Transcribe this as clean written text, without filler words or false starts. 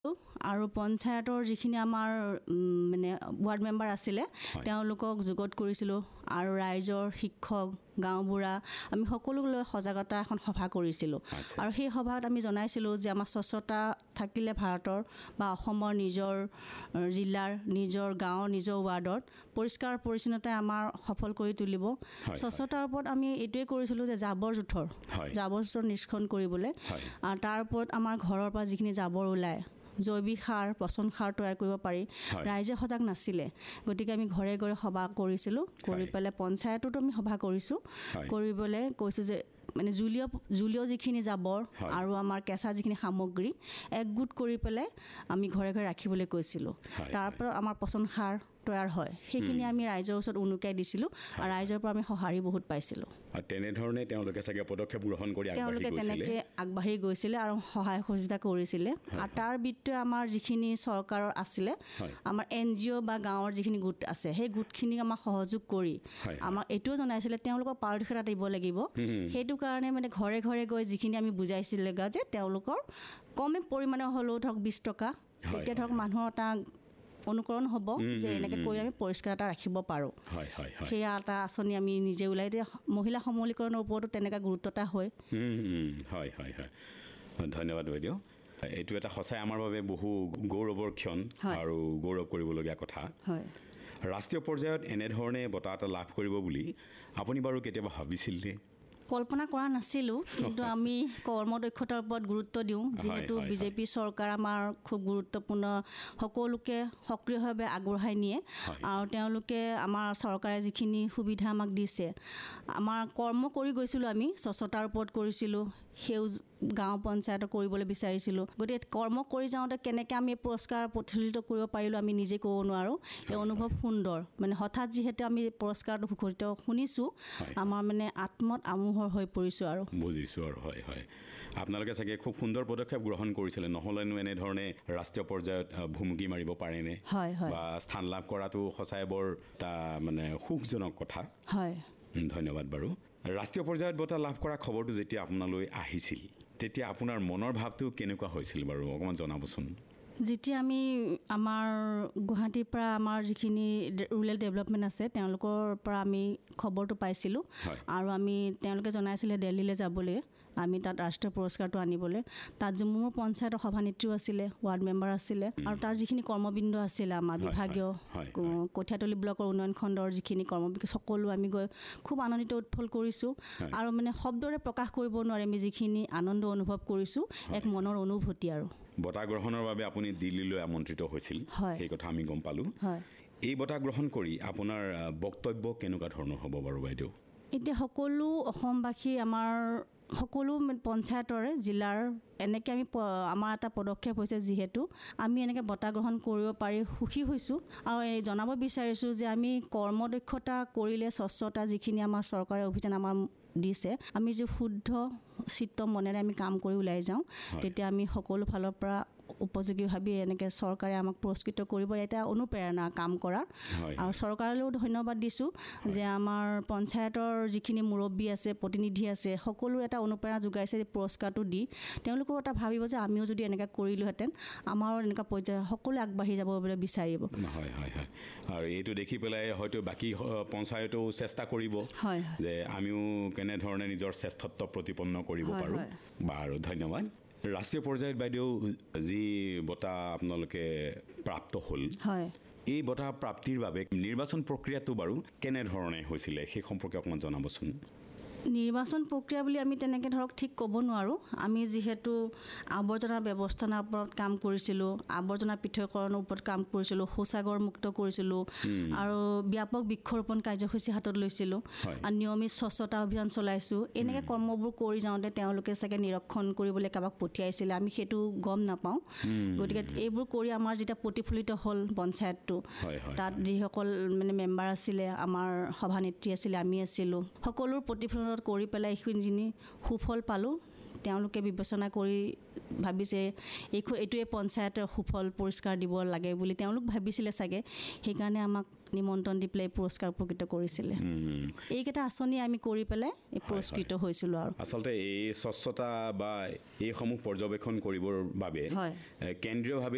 আৰু পঞ্চায়তৰ যিখিনি আমাৰ মানে ৱাৰ্ড মেম্বাৰ আছিলে তেওঁলোকক যোগত কৰিছিলোঁ আৰু ৰাইজৰ শিক্ষক গাঁওবুঢ়া আমি সকলোলৈ সজাগতা এখন সভা কৰিছিলোঁ আৰু সেই সভাত আমি জনাইছিলোঁ যে আমাৰ স্বচ্ছতা থাকিলে ভাৰতৰ বা অসমৰ নিজৰ জিলাৰ নিজৰ গাঁও নিজৰ ৱাৰ্ডত পৰিষ্কাৰ পৰিচ্ছন্নতাই আমাৰ সফল কৰি তুলিব স্বচ্ছতাৰ ওপৰত আমি এইটোৱে কৰিছিলোঁ যে জাবৰ জোঁথৰ নিষ্কাশন কৰিবলৈ আৰু তাৰ ওপৰত আমাৰ ঘৰৰ পৰা যিখিনি জাবৰ ওলায় জৈৱিক সাৰ পচন সাৰ তৈয়াৰ কৰিব পাৰি ৰাইজে সজাগ নাছিলে গতিকে আমি ঘৰে ঘৰে সভা কৰিছিলোঁ কৰি পেলাই পঞ্চায়ততো আমি সভা কৰিছোঁ কৰিবলৈ কৈছোঁ যে মানে জুলীয় যিখিনি জাবৰ আৰু আমাৰ কেঁচা যিখিনি সামগ্ৰী একগোট কৰি পেলাই আমি ঘৰে ঘৰে ৰাখিবলৈ কৈছিলোঁ তাৰ পৰা আমাৰ পচন সাৰ তৈয়াৰ হয় সেইখিনি আমি ৰাইজৰ ওচৰত উনুকাই দিছিলোঁ আৰু ৰাইজৰ পৰা আমি সঁহাৰি বহুত পাইছিলোঁ আৰু তেনেধৰণে তেওঁলোকে চাগে পদক্ষেপ গ্ৰহণ কৰি তেনেকৈ আগবাঢ়ি গৈছিলে আৰু সহায় সহযোগিতা কৰিছিলে আৰু তাৰ বিত্তই আমাৰ যিখিনি চৰকাৰৰ আছিলে আমাৰ NGO বা গাঁৱৰ যিখিনি গোট আছে সেই গোটখিনিক আমাক সহযোগ কৰি আমাক এইটোও জনাইছিলে তেওঁলোকৰ পাৰদৰ্শিতা দিব লাগিব সেইটো কাৰণে মানে ঘৰে ঘৰে গৈ যিখিনি আমি বুজাইছিলে যে তেওঁলোকৰ কমে পৰিমাণে হ'লেও ধৰক 20 টকা তেতিয়া ধৰক মানুহৰ এটা অনুকৰণ হ'ব যে এনেকৈ কৰি আমি পৰিষ্কাৰতা ৰাখিব পাৰোঁ সেয়া এটা আঁচনি আমি নিজে ওলাই দিয়ে মহিলা সবলীকৰণৰ ওপৰতো তেনেকুৱা গুৰুত্ব এটা হয় ধন্যবাদ বাইদেউ এইটো এটা সঁচাই আমাৰ বাবে বহু গৌৰৱৰ ক্ষণ আৰু গৌৰৱ কৰিবলগীয়া কথা ৰাষ্ট্ৰীয় পৰ্যায়ত এনেধৰণে বঁটা এটা লাভ কৰিব বুলি আপুনি বাৰু কেতিয়াবা ভাবিছিলনে কল্পনা কৰা নাছিলোঁ কিন্তু আমি কৰ্মদক্ষতাৰ ওপৰত গুৰুত্ব দিওঁ যিহেতু বিজেপি চৰকাৰ আমাৰ খুব গুৰুত্বপূৰ্ণ সকলোকে সক্ৰিয়ভাৱে আগবঢ়াই নিয়ে আৰু তেওঁলোকে আমাৰ চৰকাৰে যিখিনি সুবিধা আমাক দিছে আমাৰ কৰ্ম কৰি গৈছিলোঁ আমি স্বচ্ছতাৰ ওপৰত কৰিছিলোঁ সেউজ গাঁও পঞ্চায়ত কৰিবলৈ বিচাৰিছিলোঁ গতিকে কৰ্ম কৰি যাওঁতে কেনেকৈ আমি পুৰস্কাৰ প্ৰতিফলিত কৰিব পাৰিলোঁ আমি নিজে ক'ব নোৱাৰোঁ এই অনুভৱ সুন্দৰ মানে হঠাৎ যিহেতু আমি পুৰস্কাৰটো ঘোষিত শুনিছোঁ আমাৰ মানে আত্মত আমোহৰ হৈ পৰিছোঁ আৰু বুজিছোঁ আৰু হয় আপোনালোকে চাগে খুব সুন্দৰ পদক্ষেপ গ্ৰহণ কৰিছিলে নহ'লেনো এনেধৰণে ৰাষ্ট্ৰীয় পৰ্যায়ত ভুমুকি মাৰিব পাৰেনে বা স্থান লাভ কৰাটো সঁচাই বৰ এটা মানে সুখজনক কথা ধন্যবাদ বাৰু ৰাষ্ট্ৰীয় পৰ্যায়ত বঁটা লাভ কৰা খবৰটো যেতিয়া আপোনালৈ আহিছিল তেতিয়া আপোনাৰ মনৰ ভাৱটো কেনেকুৱা হৈছিল বাৰু অকণমান জনাবচোন যেতিয়া আমি আমাৰ গুৱাহাটীৰ পৰা আমাৰ যিখিনি ৰুৰেল ডেভেলপমেণ্ট আছে তেওঁলোকৰ পৰা আমি খবৰটো পাইছিলোঁ আৰু তেওঁলোকে জনাইছিলে দিল্লীলৈ যাবলৈ আমি তাত ৰাষ্ট্ৰীয় পুৰস্কাৰটো আনিবলৈ তাত মোৰ পঞ্চায়তৰ সভানেত্ৰীও আছিলে ৱাৰ্ড মেম্বাৰ আছিলে আৰু তাৰ যিখিনি কৰ্মবৃন্দ আছিলে আমাৰ বিভাগীয় কঠীয়াতলী ব্লকৰ উন্নয়ন খণ্ডৰ যিখিনি কৰ্মবৃন্দ সকলো আমি গৈ খুব আনন্দিত উৎফুল্ল কৰিছোঁ আৰু মানে শব্দৰে প্ৰকাশ কৰিব নোৱাৰি আমি যিখিনি আনন্দ অনুভৱ কৰিছোঁ এক মনৰ অনুভূতি আৰু বঁটা গ্ৰহণৰ বাবে আপুনি দিল্লীলৈ আমন্ত্ৰিত হৈছিল সেই কথা আমি গম পালোঁ এই বঁটা গ্ৰহণ কৰি আপোনাৰ বক্তব্য কেনেকুৱা ধৰণৰ হ'ব বাৰু বাইদেউ এতিয়া সকলো অসমবাসী আমাৰ সকলো পঞ্চায়তৰে জিলাৰ এনেকৈ আমি আমাৰ এটা পদক্ষেপ হৈছে যিহেতু আমি এনেকৈ বঁটা গ্ৰহণ কৰিব পাৰি সুখী হৈছোঁ আৰু জনাব বিচাৰিছোঁ যে আমি কৰ্মদক্ষতা কৰিলে স্বচ্ছতা যিখিনি আমাৰ চৰকাৰে অভিযান আমাৰ দিছে আমি যে শুদ্ধ চিত্ত মনেৰে আমি কাম কৰি ওলাই যাওঁ তেতিয়া আমি সকলো ফালৰ পৰা উপযোগীভাৱে এনেকৈ চৰকাৰে আমাক পুৰস্কৃত কৰিব এটা অনুপ্ৰেৰণা কাম কৰাৰ আৰু চৰকাৰলৈও ধন্যবাদ দিছোঁ যে আমাৰ পঞ্চায়তৰ যিখিনি মুৰব্বী আছে প্ৰতিনিধি আছে সকলো এটা অনুপ্ৰেৰণা যোগাইছে পুৰস্কাৰটো দি তেওঁলোকেও এটা ভাবিব যে আমিও যদি এনেকৈ কৰিলোহেঁতেন আমাৰো এনেকুৱা পৰ্যায় সকলোৱে আগবাঢ়ি যাব বুলি বিচাৰিব আৰু এইটো দেখি পেলাই হয়তো বাকী পঞ্চায়তেও চেষ্টা কৰিব যে আমিও কেনেধৰণে নিজৰ শ্ৰেষ্ঠত্ব প্ৰতিপন্ন কৰিব পাৰোঁ বাৰু ধন্যবাদ ৰাষ্ট্ৰীয় পৰ্যায়ত বাইদেউ যি বঁটা আপোনালোকে প্ৰাপ্ত হ'ল এই বঁটা প্ৰাপ্তিৰ বাবে নিৰ্বাচন প্ৰক্ৰিয়াটো বাৰু কেনেধৰণে হৈছিলে সেই সম্পৰ্কে অকণমান জনাবচোন নিৰ্বাচন প্ৰক্ৰিয়া বুলি আমি তেনেকৈ ধৰক ঠিক ক'ব নোৱাৰোঁ আমি যিহেতু আৱৰ্জনা ব্যৱস্থাপনাৰ ওপৰত কাম কৰিছিলোঁ আৱৰ্জনা পৃথকীকৰণৰ ওপৰত কাম কৰিছিলোঁ শৌচাগাৰ মুক্ত কৰিছিলোঁ আৰু ব্যাপক বৃক্ষৰোপণ কাৰ্যসূচী হাতত লৈছিলোঁ আৰু নিয়মিত স্বচ্ছতা অভিযান চলাইছোঁ এনেকৈ কৰ্মবোৰ কৰি যাওঁতে তেওঁলোকে চাগে নিৰীক্ষণ কৰিবলৈ কাৰোবাক পঠিয়াইছিলে আমি সেইটো গম নাপাওঁ গতিকে এইবোৰ কৰি আমাৰ যেতিয়া প্ৰতিফলিত হ'ল পঞ্চায়তটো তাত যিসকল মানে মেম্বাৰ আছিলে আমাৰ সভানেত্ৰী আছিলে আমি আছিলোঁ সকলোৰ প্ৰতিফলন কৰি পেলাই এইখিনি সুফল পালোঁ তেওঁলোকে বিবেচনা কৰি ভাবিছে এইটোৱে পঞ্চায়তৰ সুফল পুৰস্কাৰ দিব লাগে বুলি তেওঁলোক ভাবিছিলে চাগে সেইকাৰণে আমাক নিমন্ত্ৰণ দি পেলাই পুৰস্কাৰ উপকৃত কৰিছিলে এইকেইটা আঁচনি আমি কৰি পেলাই পুৰস্কৃত হৈছিলোঁ আৰু আচলতে এই স্বচ্ছতা বা এইসমূহ পৰ্যবেক্ষণ কৰিবৰ বাবে কেন্দ্ৰীয়ভাৱে